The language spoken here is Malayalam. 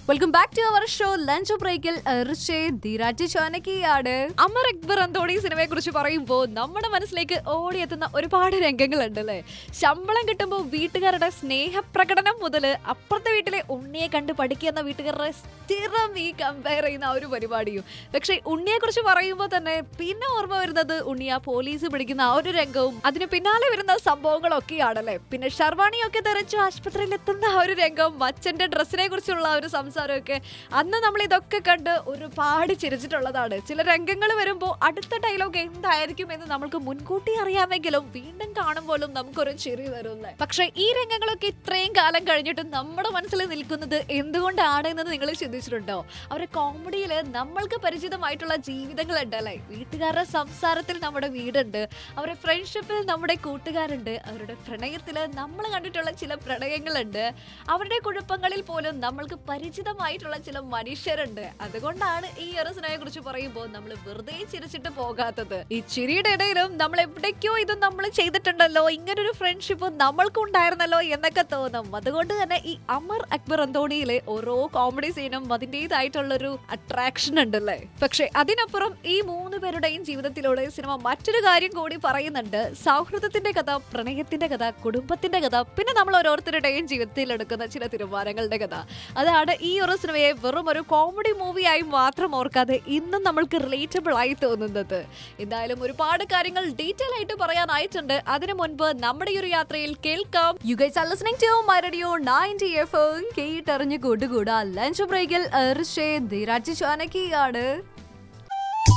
Welcome back to our show lunch ബ്രേക്കിൽ ധീരാജ് ചോനക്കിയാണ്. അമർ അക്ബർ അന്തോണി സിനിമയെ കുറിച്ച് പറയുമ്പോൾ നമ്മുടെ മനസ്സിലേക്ക് ഓടിയെത്തുന്ന ഒരുപാട് രംഗങ്ങളുണ്ട് അല്ലേ. ശമ്പളം കിട്ടുമ്പോൾ വീട്ടുകാരുടെ സ്നേഹപ്രകടനം മുതൽ അപ്പുറത്തെ വീട്ടിലെ ഉണ്ണിയെ കണ്ട് പഠിക്കുന്ന വീട്ടുകാരുടെ സ്ഥിരം ഈ കമ്പയർ ചെയ്യുന്ന ആ ഒരു പരിപാടിയും. പക്ഷെ ഉണ്ണിയെ കുറിച്ച് പറയുമ്പോൾ തന്നെ പിന്നെ ഓർമ്മ വരുന്നത് ഉണ്ണിയ പോലീസ് പിടിക്കുന്ന ആ ഒരു രംഗവും അതിന് പിന്നാലെ വരുന്ന സംഭവങ്ങളൊക്കെയാണല്ലേ. പിന്നെ ഷർവാണിയൊക്കെ തെരച്ചു ആശുപത്രിയിൽ എത്തുന്ന ആ ഒരു രംഗം, അച്ഛന്റെ ഡ്രസ്സിനെ കുറിച്ചുള്ള ഒരു സംസാരമൊക്കെ അന്ന് നമ്മൾ ഇതൊക്കെ കണ്ട് ഒരുപാട് ചിരിച്ചിട്ടുള്ളതാണ്. ചില രംഗങ്ങൾ വരുമ്പോൾ അടുത്ത ഡയലോഗ് എന്തായിരിക്കും എന്ന് നമുക്ക് മുൻകൂട്ടി അറിയാമെങ്കിലും വീണ്ടും കാണുമ്പോഴും നമുക്കൊരു ചിരി തരുമല്ലേ. പക്ഷെ ഈ രംഗങ്ങളൊക്കെ ഇത്രയും കാലം കഴിഞ്ഞിട്ട് നമ്മുടെ മനസ്സിൽ നിൽക്കുന്നത് എന്തുകൊണ്ടാണ് എന്ന് നിങ്ങൾ ചിന്തിച്ചിട്ടുണ്ടോ? അവരുടെ കോമഡിയിൽ നമ്മൾക്ക് പരിചിതമായിട്ടുള്ള ജീവിതങ്ങൾ ഉണ്ടല്ലേ. വീട്ടുകാരുടെ സംസാരത്തിൽ നമ്മുടെ വീടുണ്ട്, അവരുടെ ഫ്രണ്ട്ഷിപ്പിൽ നമ്മുടെ കൂട്ടുകാരുണ്ട്, അവരുടെ പ്രണയത്തിൽ നമ്മൾ കണ്ടിട്ടുള്ള ചില പ്രണയങ്ങളുണ്ട്, അവരുടെ കുഴപ്പങ്ങളിൽ പോലും നമ്മൾക്ക് പരിചിതമായിട്ടുള്ള ചില മനുഷ്യരുണ്ട്. അതുകൊണ്ടാണ് ഈ ഒരു സിനിമയെ കുറിച്ച് പറയുമ്പോൾ നമ്മൾ വെറുതെ ചിരിച്ചിട്ട് പോകാത്തത്. ഈ ചിരിയുടെ ഇടയിലും നമ്മൾ എവിടേക്കോ ഇത് നമ്മൾ ചെയ്തിട്ടുണ്ടല്ലോ, ഇങ്ങനൊരു ഫ്രണ്ട്ഷിപ്പ് നമ്മൾക്കും ഉണ്ടായിരുന്നല്ലോ എന്നൊക്കെ തോന്നും. അതുകൊണ്ട് തന്നെ ഈ അമർ അക്ബർ അന്തോണിയിലെ ഓരോ കോമഡി സീനും അതിൻ്റെതായിട്ടുള്ളൊരു അട്രാക്ഷൻ ഉണ്ടല്ലേ. പക്ഷെ അതിനപ്പുറം ഈ മൂന്ന് പേരുടെയും ജീവിതത്തിലൂടെ സിനിമ മറ്റൊരു കാര്യം കൂടി പറയുന്നുണ്ട്. സൗഹൃദത്തിന്റെ കഥ, പ്രണയത്തിന്റെ കഥ, കുടുംബത്തിന്റെ കഥ, പിന്നെ നമ്മൾ ഓരോരുത്തരുടെയും ജീവിതത്തിൽ എടുക്കുന്ന ചില തീരുമാനങ്ങളുടെ കഥ. അതാണ് ഈ ഒരു സിനിമയെ വെറും ഒരു കോമഡി മൂവിയായി മാത്രം ഓർക്കാതെ ഇന്നും നമ്മൾക്ക് റിലേറ്റബിൾ ആയി തോന്നുന്നത്. എന്തായാലും ഒരുപാട് കാര്യങ്ങൾ ഡീറ്റെയിൽ ആയിട്ട് പറയാനായിട്ടുണ്ട്. അതിനു മുൻപ് നമ്മുടെ ഈ ഒരു യാത്രയിൽ കേൾക്കാം. You guys are listening to my radio 90 FM. കേട്ടറിഞ്ഞ് കൂട്ടുകൂടാ ലഞ്ച് ബ്രേക്കിൽ ധീരാജ് ചോനക്കിയാണ്.